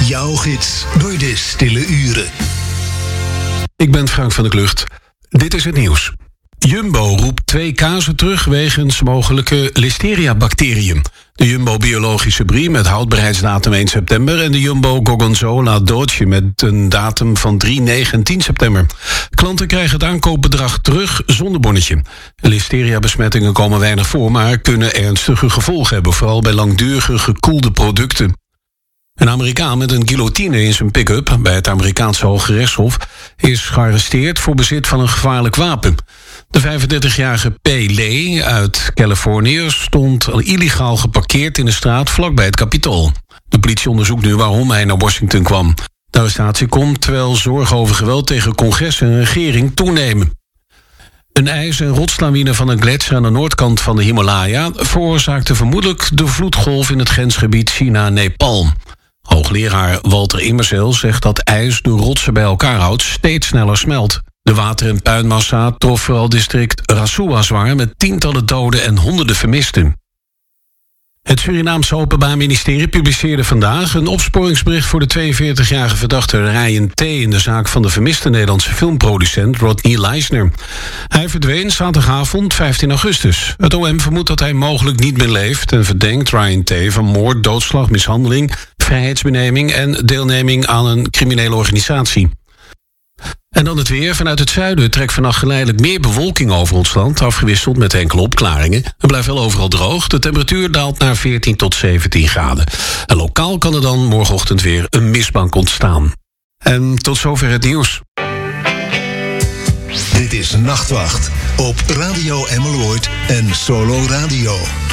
Jouw gids door de stille uren. Ik ben Frank van der Klucht. Dit is het nieuws. Jumbo roept 2 kazen terug wegens mogelijke listeria-bacteriën. De Jumbo Biologische Brie met houdbaarheidsdatum 1 september... en de Jumbo Gorgonzola Dolce met een datum van 3, 9 en 10 september. Klanten krijgen het aankoopbedrag terug zonder bonnetje. Listeria-besmettingen komen weinig voor, maar kunnen ernstige gevolgen hebben... vooral bij langdurige gekoelde producten. Een Amerikaan met een guillotine in zijn pick-up bij het Amerikaanse Hooggerechtshof is gearresteerd voor bezit van een gevaarlijk wapen. De 35-jarige P. Lee uit Californië stond illegaal geparkeerd in de straat vlakbij het Capitool. De politie onderzoekt nu waarom hij naar Washington kwam. De arrestatie komt terwijl zorgen over geweld tegen congres en regering toenemen. Een ijs- en rotslawine van een gletsjer aan de noordkant van de Himalaya veroorzaakte vermoedelijk de vloedgolf in het grensgebied China-Nepal. Hoogleraar Walter Immerseel zegt dat ijs de rotsen bij elkaar houdt steeds sneller smelt. De water- en puinmassa trof vooral district Rasuwa zwaar met tientallen doden en honderden vermisten. Het Surinaamse Openbaar Ministerie publiceerde vandaag een opsporingsbericht voor de 42-jarige verdachte Ryan T. in de zaak van de vermiste Nederlandse filmproducent Rodney Leisner. Hij verdween zaterdagavond 15 augustus. Het OM vermoedt dat hij mogelijk niet meer leeft en verdenkt Ryan T. van moord, doodslag, mishandeling, vrijheidsbeneming en deelneming aan een criminele organisatie. En dan het weer. Vanuit het zuiden trekt vannacht geleidelijk meer bewolking over ons land, afgewisseld met enkele opklaringen. Het blijft wel overal droog. De temperatuur daalt naar 14 tot 17 graden. En lokaal kan er dan morgenochtend weer een mistbank ontstaan. En tot zover het nieuws. Dit is Nachtwacht op Radio Emmeloord en Solo Radio.